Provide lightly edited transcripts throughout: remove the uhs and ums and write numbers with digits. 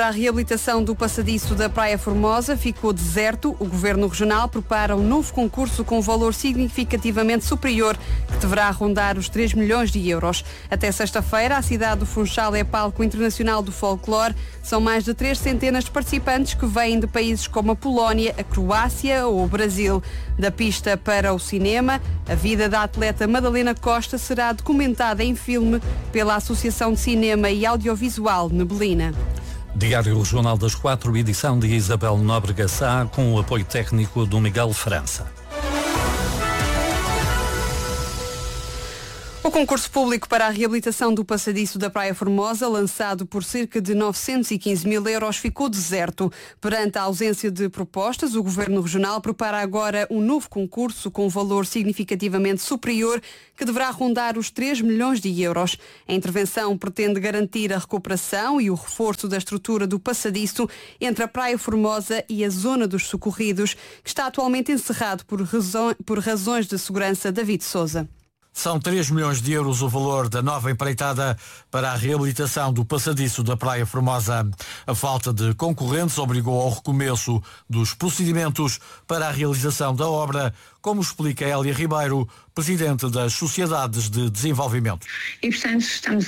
A reabilitação do passadiço da Praia Formosa ficou deserto. O Governo Regional prepara um novo concurso com valor significativamente superior, que deverá rondar os 3 milhões de euros. Até sexta-feira, a cidade do Funchal é palco internacional do folclore. São mais de 3 centenas de participantes que vêm de países como a Polónia, a Croácia ou o Brasil. Da pista para o cinema, a vida da atleta Madalena Costa será documentada em filme pela Associação de Cinema e Audiovisual Nebelina. Diário Regional das 4, edição de Isabel Nóbrega Sá, com o apoio técnico do Miguel França. O concurso público para a reabilitação do passadiço da Praia Formosa, lançado por cerca de 915 mil euros, ficou deserto. Perante a ausência de propostas, o Governo Regional prepara agora um novo concurso com valor significativamente superior, que deverá rondar os 3 milhões de euros. A intervenção pretende garantir a recuperação e o reforço da estrutura do passadiço entre a Praia Formosa e a Zona dos Socorridos, que está atualmente encerrado por razões de segurança. David Sousa. São 3 milhões de euros o valor da nova empreitada para a reabilitação do passadiço da Praia Formosa. A falta de concorrentes obrigou ao recomeço dos procedimentos para a realização da obra, como explica Hélia Ribeiro, presidente das Sociedades de Desenvolvimento. E, portanto, estamos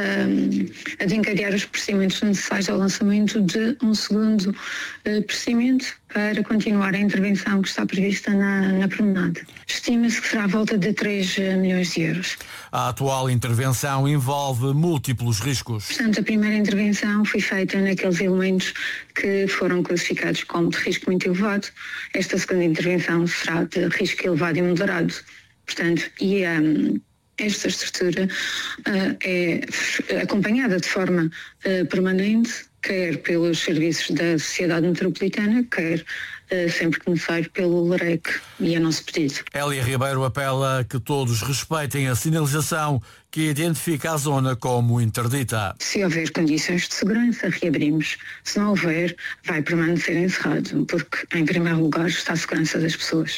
a desencadear os procedimentos necessários ao lançamento de um segundo procedimento para continuar a intervenção que está prevista na promenade. Estima-se que será à volta de 3 milhões de euros. A atual intervenção envolve múltiplos riscos. Portanto, a primeira intervenção foi feita naqueles elementos que foram classificados como de risco muito elevado. Esta segunda intervenção será de risco elevado e moderado. Portanto, esta estrutura é acompanhada de forma permanente, quer pelos serviços da Sociedade Metropolitana, quer sempre que necessário pelo LAREC, e é nosso pedido. Hélia Ribeiro apela que todos respeitem a sinalização que identifica a zona como interdita. Se houver condições de segurança, reabrimos. Se não houver, vai permanecer encerrado, porque em primeiro lugar está a segurança das pessoas.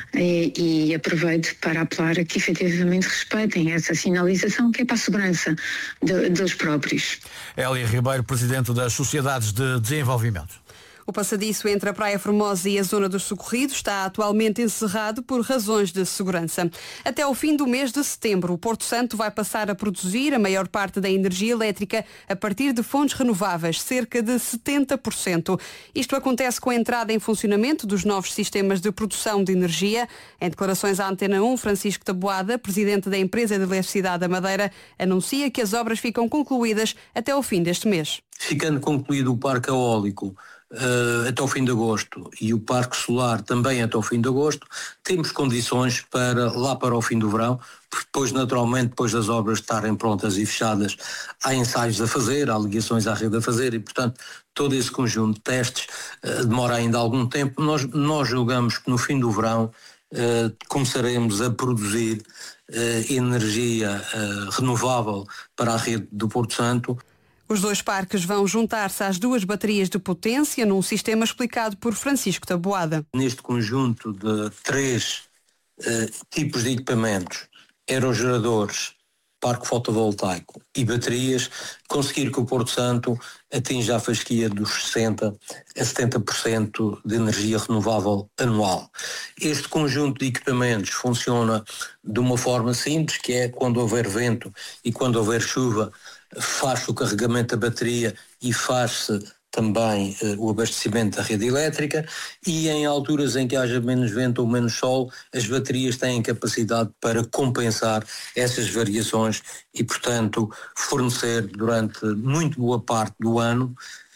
E aproveito para apelar a que efetivamente respeitem essa sinalização, que é para a segurança dos próprios. Hélia Ribeiro, presidente das Sociedades de Desenvolvimento. O passadiço entre a Praia Formosa e a Zona dos Socorridos está atualmente encerrado por razões de segurança. Até ao fim do mês de setembro, o Porto Santo vai passar a produzir a maior parte da energia elétrica a partir de fontes renováveis, cerca de 70%. Isto acontece com a entrada em funcionamento dos novos sistemas de produção de energia. Em declarações à Antena 1, Francisco Taboada, presidente da Empresa de Eletricidade da Madeira, anuncia que as obras ficam concluídas até ao fim deste mês. Ficando concluído o parque eólico até o fim de agosto e o parque solar também até o fim de agosto, temos condições para lá para o fim do verão, porque depois naturalmente, depois das obras estarem prontas e fechadas, há ensaios a fazer, há ligações à rede a fazer e, portanto, todo esse conjunto de testes demora ainda algum tempo. Nós julgamos que no fim do verão começaremos a produzir energia renovável para a rede do Porto Santo. Os dois parques vão juntar-se às 2 baterias de potência num sistema explicado por Francisco Taboada. Neste conjunto de 3 tipos de equipamentos, aerogeradores, parque fotovoltaico e baterias, conseguir que o Porto Santo atinja a fasquia dos 60% a 70% de energia renovável anual. Este conjunto de equipamentos funciona de uma forma simples, que é quando houver vento e quando houver chuva, faz-se o carregamento da bateria e faz-se também o abastecimento da rede elétrica, e em alturas em que haja menos vento ou menos sol, as baterias têm capacidade para compensar essas variações e, portanto, fornecer durante muito boa parte do ano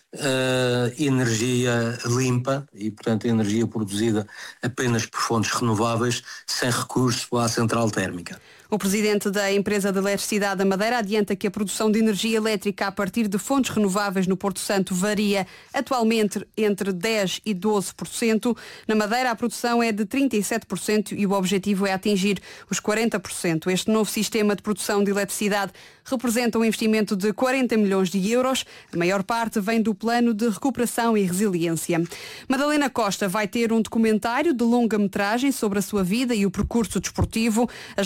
energia limpa e, portanto, energia produzida apenas por fontes renováveis, sem recurso à central térmica. O presidente da Empresa de Eletricidade da Madeira adianta que a produção de energia elétrica a partir de fontes renováveis no Porto Santo varia atualmente entre 10% e 12%. Na Madeira a produção é de 37% e o objetivo é atingir os 40%. Este novo sistema de produção de eletricidade representa um investimento de 40 milhões de euros. A maior parte vem do Plano de Recuperação e Resiliência. Madalena Costa vai ter um documentário de longa-metragem sobre a sua vida e o percurso desportivo. A jovem atleta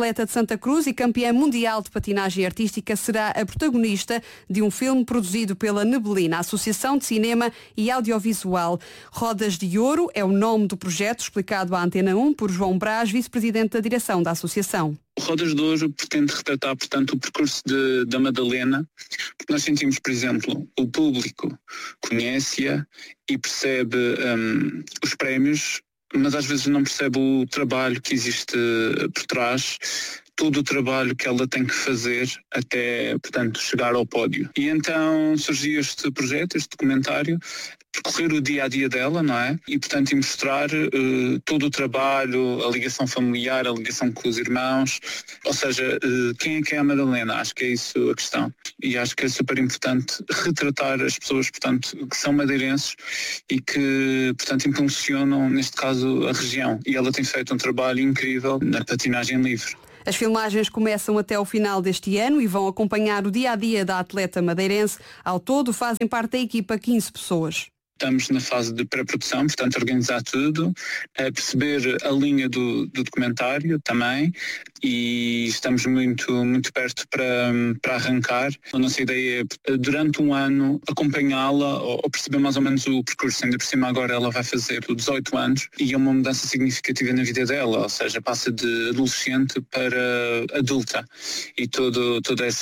atleta de Santa Cruz e campeã mundial de patinagem artística, será a protagonista de um filme produzido pela Nebelina, Associação de Cinema e Audiovisual. Rodas de Ouro é o nome do projeto, explicado à Antena 1 por João Brás, vice-presidente da direção da associação. Rodas de Ouro pretende retratar, portanto, o percurso da Madalena, porque nós sentimos, por exemplo, o público conhece-a e percebe os prémios, mas às vezes não percebe o trabalho que existe por trás, todo o trabalho que ela tem que fazer até, portanto, chegar ao pódio. E então surgiu este projeto, este documentário, percorrer o dia-a-dia dela, não é? E, portanto, e mostrar todo o trabalho, a ligação familiar, a ligação com os irmãos, ou seja, quem é a Madalena? Acho que é isso a questão. E acho que é super importante retratar as pessoas, portanto, que são madeirenses e que, portanto, impulsionam, neste caso, a região. E ela tem feito um trabalho incrível na patinagem livre. As filmagens começam até ao final deste ano e vão acompanhar o dia-a-dia da atleta madeirense. Ao todo, fazem parte da equipa 15 pessoas. Estamos na fase de pré-produção, portanto, organizar tudo, perceber a linha do documentário também, e estamos muito perto para arrancar. A nossa ideia é, durante um ano, acompanhá-la ou perceber mais ou menos o percurso. Ainda por cima agora ela vai fazer 18 anos e é uma mudança significativa na vida dela, ou seja, passa de adolescente para adulta, e tudo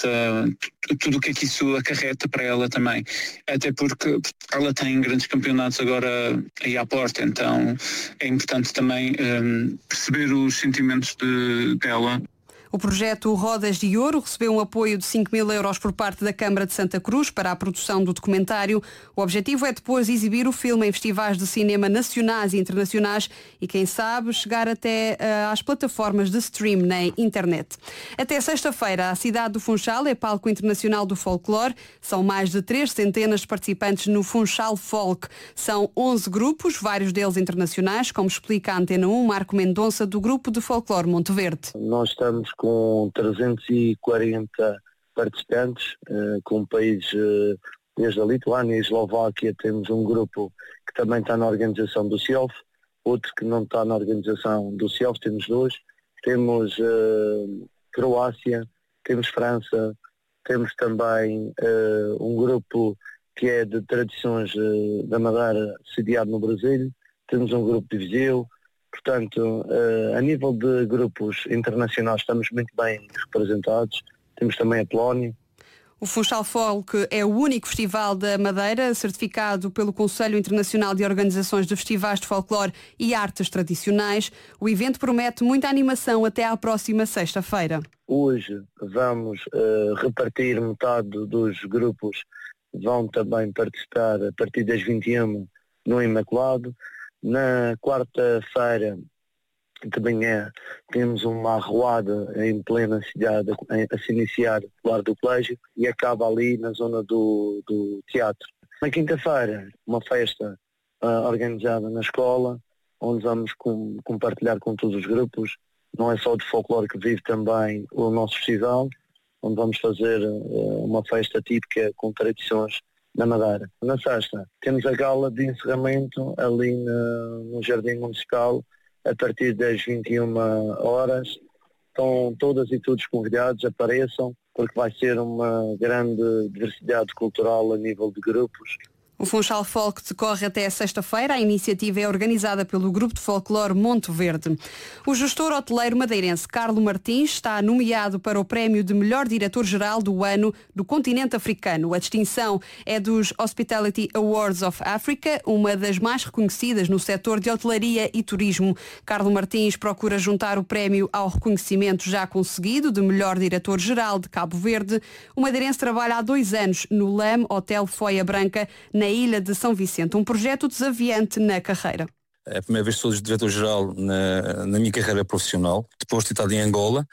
o que é que isso acarreta para ela também. Até porque ela tem grandes campeonatos agora aí à porta, então é importante também perceber os sentimentos dela. O projeto Rodas de Ouro recebeu um apoio de 5.000 euros por parte da Câmara de Santa Cruz para a produção do documentário. O objetivo é depois exibir o filme em festivais de cinema nacionais e internacionais e, quem sabe, chegar até às plataformas de stream na internet. Até sexta-feira, a cidade do Funchal é palco internacional do folclore. São mais de 300 de participantes no Funchal Folk. São 11 grupos, vários deles internacionais, como explica a Antena 1, Marco Mendonça, do Grupo de Folclore Monteverde. Nós estamos com 340 participantes, com países desde a Lituânia e a Eslováquia. Temos um grupo que também está na organização do CIOF, outro que não está na organização do CIOF, temos dois. Temos Croácia, temos França, temos também um grupo que é de tradições da Madeira, sediado no Brasil, temos um grupo de Viseu. Portanto, a nível de grupos internacionais estamos muito bem representados. Temos também a Polónia. O Funchal Folk é o único festival da Madeira certificado pelo Conselho Internacional de Organizações de Festivais de Folclore e Artes Tradicionais. O evento promete muita animação até à próxima sexta-feira. Hoje vamos repartir metade dos grupos, vão também participar a partir das 21 no Imaculado. Na quarta-feira de manhã temos uma arruada em plena cidade a se iniciar do lado do colégio e acaba ali na zona do teatro. Na quinta-feira, uma festa organizada na escola, onde vamos compartilhar com todos os grupos. Não é só de folclore que vive também o nosso festival, onde vamos fazer uma festa típica com tradições na Madeira. Na sexta, temos a gala de encerramento ali no Jardim Municipal, a partir das 21 horas. Estão todas e todos convidados, apareçam, porque vai ser uma grande diversidade cultural a nível de grupos. O Funchal Folk decorre até sexta-feira. A iniciativa é organizada pelo Grupo de Folclore Monteverde. O gestor hoteleiro madeirense Carlo Martins está nomeado para o prémio de melhor diretor-geral do ano do continente africano. A distinção é dos Hospitality Awards of Africa, uma das mais reconhecidas no setor de hotelaria e turismo. Carlo Martins procura juntar o prémio ao reconhecimento já conseguido de melhor diretor-geral de Cabo Verde. O madeirense trabalha há 2 anos no LAM Hotel Foia Branca, na Ilha de São Vicente, um projeto desafiante na carreira. É a primeira vez que sou diretor-geral na minha carreira profissional, depois de estar em Angola.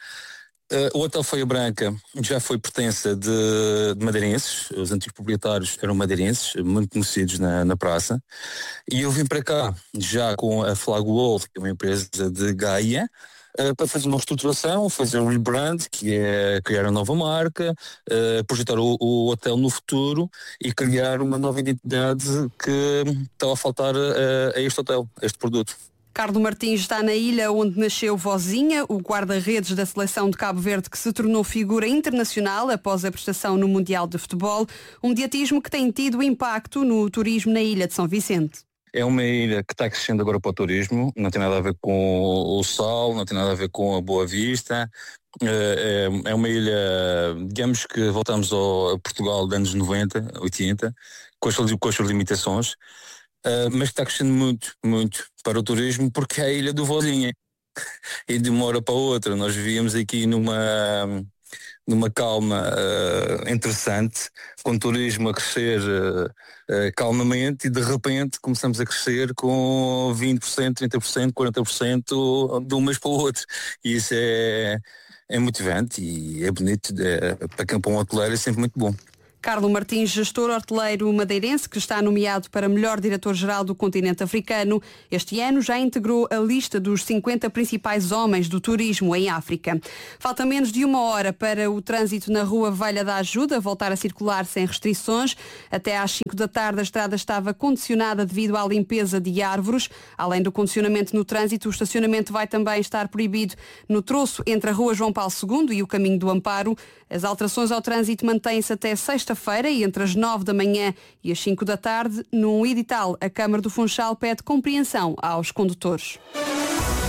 O Hotel Foia Branca já foi pertença de madeirenses, os antigos proprietários eram madeirenses, muito conhecidos na praça, e eu vim para cá já com a Flag World, que é uma empresa de Gaia, para fazer uma reestruturação, fazer um rebrand, que é criar uma nova marca, projetar o hotel no futuro e criar uma nova identidade que estava a faltar a este hotel, a este produto. Carlos Martins está na ilha onde nasceu Vozinha, o guarda-redes da seleção de Cabo Verde que se tornou figura internacional após a prestação no Mundial de Futebol, um mediatismo que tem tido impacto no turismo na ilha de São Vicente. É uma ilha que está crescendo agora para o turismo, não tem nada a ver com o sol, não tem nada a ver com a Boa Vista. É uma ilha, digamos que voltamos a Portugal de anos 90, 80, com as suas limitações. Mas está crescendo muito, muito para o turismo porque é a ilha do Vozinha. E de uma hora para outra nós vivíamos aqui numa calma interessante, com o turismo a crescer calmamente e de repente começamos a crescer com 20%, 30%, 40% de um mês para o outro. E isso é motivante e é bonito, para um hoteleiro é sempre muito bom. Carlos Martins, gestor horteleiro madeirense, que está nomeado para melhor diretor-geral do continente africano, este ano já integrou a lista dos 50 principais homens do turismo em África. Falta menos de uma hora para o trânsito na rua Velha da Ajuda voltar a circular sem restrições. Até às 5 da tarde a estrada estava condicionada devido à limpeza de árvores. Além do condicionamento no trânsito, o estacionamento vai também estar proibido no troço entre a rua João Paulo II e o Caminho do Amparo. As alterações ao trânsito mantêm-se até sexta-feira e entre as 9 da manhã e as 5 da tarde. Num edital, a Câmara do Funchal pede compreensão aos condutores.